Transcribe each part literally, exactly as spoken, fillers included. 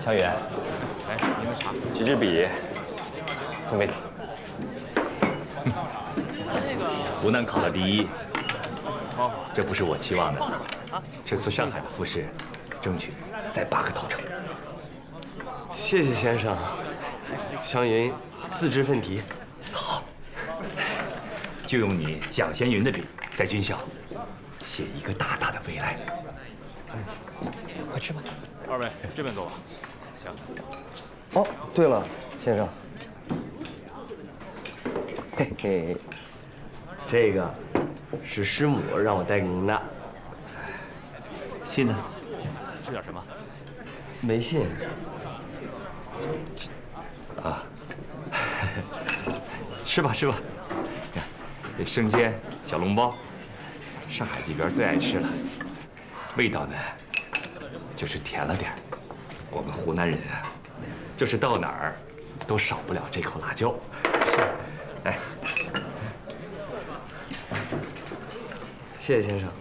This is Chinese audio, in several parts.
小雨，哎， 你们啥？ 举支笔，送给你。 湖南考了第一，这不是我期望的。这次上海的复试，争取再拔个头筹。 谢谢先生，湘云自知奋蹄。 好，就用你蒋先云的笔，在军校写一个大大的未来。 快吃吧。 二位这边走吧。行。 哦，对了，先生，嘿嘿，这个是师母让我带给您的。 信呢？ 吃点什么？ 没信。 啊，吃吧吃吧。看，这生煎、小笼包，上海这边最爱吃了。味道呢，就是甜了点儿。我们湖南人啊，就是到哪儿都少不了这口辣椒。哎， 谢谢先生。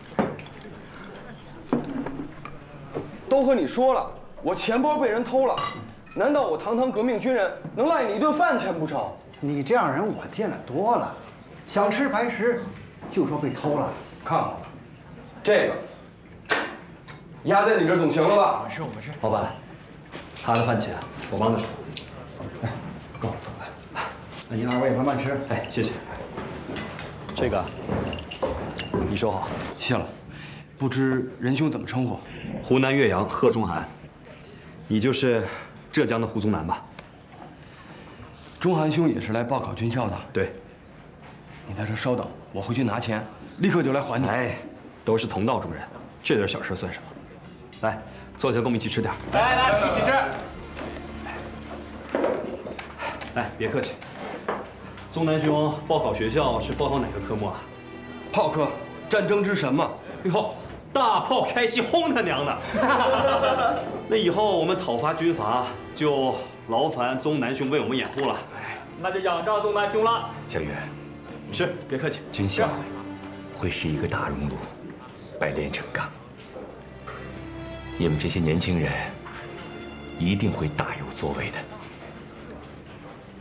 都和你说了，我钱包被人偷了，难道我堂堂革命军人能赖你一顿饭钱不成？ 你这样人我见得多了，想吃白吃，就说被偷了。 看好了，这个压在你这儿总行了吧？ 没事，我没事。 老板，他的饭钱我帮他出。 哎，够了，那您二位慢慢吃。 哎，谢谢。这个你收好。 谢了，不知仁兄怎么称呼？ 湖南岳阳贺中涵，你就是浙江的胡宗南吧？ 中涵兄也是来报考军校的。 对。 你在这稍等，我回去拿钱，立刻就来还你。 哎，都是同道中人，这点小事算什么？来，坐下跟我们一起吃点。 来来，一起吃。 来，别客气。宗南兄报考学校是报考哪个科目啊？ 炮科，战争之神嘛。 哟，大炮开西，轰他娘的！那以后我们讨伐军阀，就劳烦宗南兄为我们掩护了。 那就仰仗宗南兄了。 小雨， 吃，别客气。 军校会是一个大熔炉，百炼成钢。你们这些年轻人一定会大有作为的。